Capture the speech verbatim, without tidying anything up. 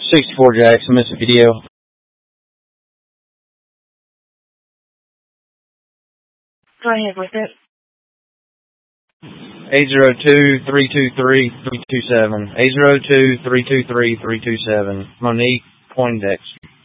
sixty-four Jackson, missed a video. Go ahead with it. eight zero two, three two three, three two seven. eight zero two, three two three, three two seven. Monique Poindexter.